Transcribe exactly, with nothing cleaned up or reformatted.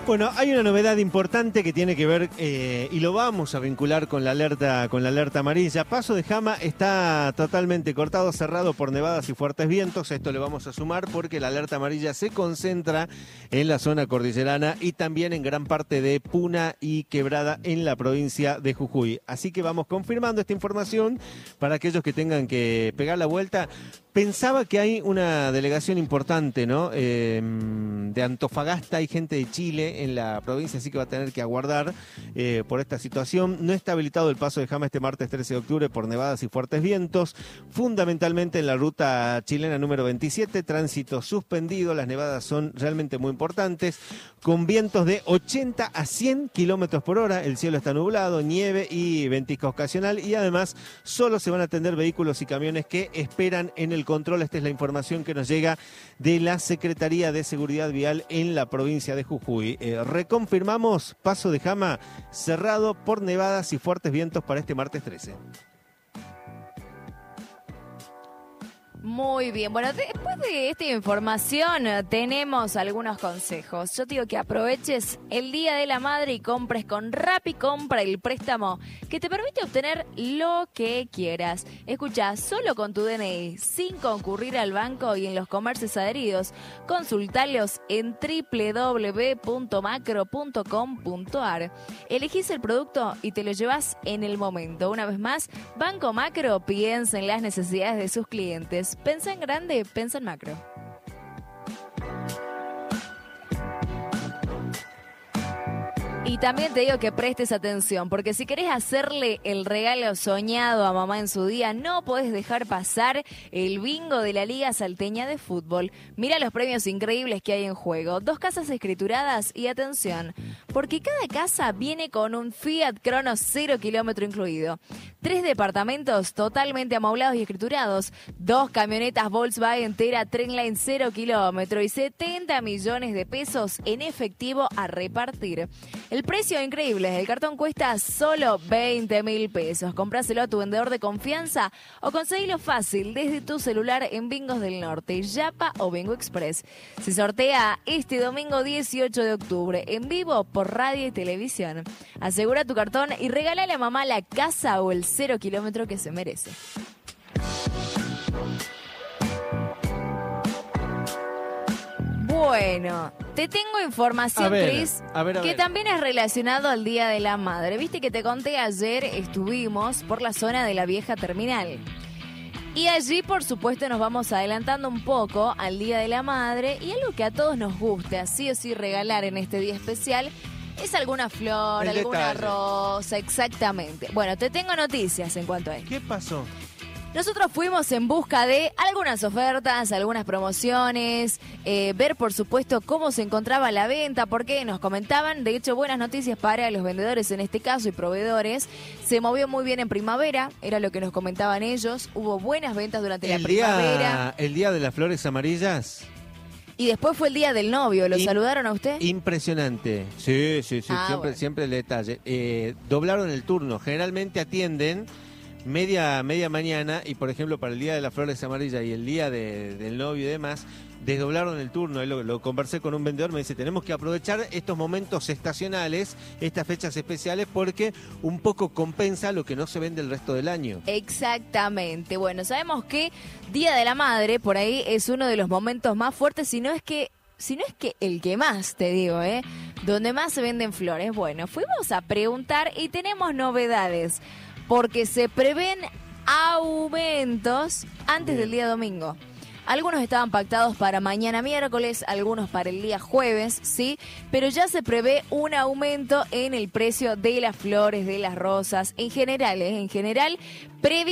Bueno, hay una novedad importante que tiene que ver, eh, y lo vamos a vincular con la alerta con la alerta amarilla. Paso de Jama está totalmente cortado, cerrado por nevadas y fuertes vientos. Esto le vamos a sumar porque la alerta amarilla se concentra en la zona cordillerana y también en gran parte de Puna y Quebrada en la provincia de Jujuy. Así que vamos confirmando esta información para aquellos que tengan que pegar la vuelta. Pensaba que hay una delegación importante, ¿no? Eh, de Antofagasta, hay gente de Chile en la provincia, así que va a tener que aguardar eh, por esta situación. No está habilitado el paso de Jama este martes trece de octubre por nevadas y fuertes vientos, fundamentalmente en la ruta chilena número veintisiete, tránsito suspendido. Las nevadas son realmente muy importantes, con vientos de ochenta a cien kilómetros por hora. El cielo está nublado, nieve y ventisca ocasional, y además solo se van a atender vehículos y camiones que esperan en el control. Esta es la información que nos llega de la Secretaría de Seguridad Vial en la provincia de Jujuy. Eh, reconfirmamos paso de Jama cerrado por nevadas y fuertes vientos para este martes trece. Muy bien, bueno, después de esta información tenemos algunos consejos. Yo te digo que aproveches el Día de la Madre y compres con Rappi Compra, el préstamo que te permite obtener lo que quieras. Escucha, solo con tu D N I, sin concurrir al banco y en los comercios adheridos. Consultalos en doble u doble u doble u punto macro punto com punto a r. Elegís el producto y te lo llevas en el momento. Una vez más, Banco Macro piensa en las necesidades de sus clientes. Pensa en grande, pensa en macro. Y también te digo que prestes atención, porque si querés hacerle el regalo soñado a mamá en su día, no podés dejar pasar el bingo de la Liga Salteña de Fútbol. Mira los premios increíbles que hay en juego. Dos casas escrituradas y atención, porque cada casa viene con un Fiat Crono cero kilómetro incluido. Tres departamentos totalmente amoblados y escriturados. Dos camionetas Volkswagen Tera Trendline cero kilómetro y setenta millones de pesos en efectivo a repartir. El precio increíble, el cartón cuesta solo veinte mil pesos. Compráselo a tu vendedor de confianza o conseguilo fácil desde tu celular en Bingos del Norte, Yapa o Bingo Express. Se sortea este domingo dieciocho de octubre en vivo por radio y televisión. Asegura tu cartón y regálale a mamá la casa o el cero kilómetro que se merece. Bueno, te tengo información, Cris, que ver. también es relacionado al Día de la Madre. Viste que te conté ayer, estuvimos por la zona de la vieja terminal. Y allí, por supuesto, nos vamos adelantando un poco al Día de la Madre. Y algo que a todos nos guste, así o sí regalar en este día especial, es alguna flor, El alguna detalle. rosa, exactamente. Bueno, te tengo noticias en cuanto a esto. ¿Qué pasó? Nosotros fuimos en busca de algunas ofertas, algunas promociones, eh, ver por supuesto cómo se encontraba la venta, porque nos comentaban, de hecho, buenas noticias para los vendedores en este caso y proveedores. Se movió muy bien en primavera, era lo que nos comentaban ellos, hubo buenas ventas durante el la día, primavera. ¿El día de las flores amarillas? Y después fue el día del novio, ¿lo In, saludaron a usted? Impresionante, sí, sí, sí, ah, siempre, bueno. siempre el detalle. Eh, doblaron el turno, generalmente atienden media media mañana y, por ejemplo, para el Día de las Flores Amarillas y el día de, del novio y demás, desdoblaron el turno. Lo, lo conversé con un vendedor, me dice, tenemos que aprovechar estos momentos estacionales, estas fechas especiales, porque un poco compensa lo que no se vende el resto del año. Exactamente. Bueno, sabemos que Día de la Madre, por ahí, es uno de los momentos más fuertes, si no es que Si no es que el que más, te digo, ¿eh? Donde más se venden flores. Bueno, fuimos a preguntar y tenemos novedades, porque se prevén aumentos antes Bien. del día domingo. Algunos estaban pactados para mañana miércoles, algunos para el día jueves, ¿sí? Pero ya se prevé un aumento en el precio de las flores, de las rosas, en general, ¿eh? En general, previ